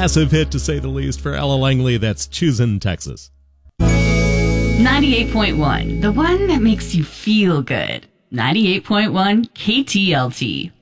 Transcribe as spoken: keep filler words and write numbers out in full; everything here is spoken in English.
massive hit, to say the least, for Ella Langley. That's Choosing Texas. ninety-eight point one, the one that makes you feel good. ninety-eight point one K T L T.